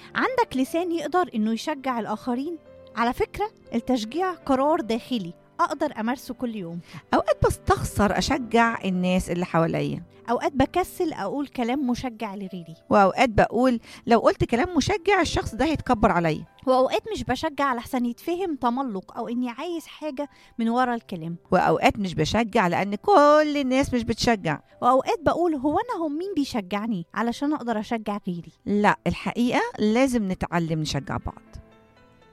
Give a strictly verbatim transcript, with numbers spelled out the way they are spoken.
عندك لسان يقدر إنه يشجع الآخرين؟ على فكرة التشجيع قرار داخلي أقدر أمارسه كل يوم. أوقات بستخسر أشجع الناس اللي حواليا، أوقات بكسل أقول كلام مشجع لغيري، وأوقات بقول لو قلت كلام مشجع الشخص ده هيتكبر عليا، وأوقات مش بشجع لحسن يتفهم تملق أو إني عايز حاجة من ورا الكلام، وأوقات مش بشجع لأن كل الناس مش بتشجع. وأوقات بقول هو أنا هم مين بيشجعني علشان أقدر أشجع غيري. لا، الحقيقة لازم نتعلم نشجع بعض.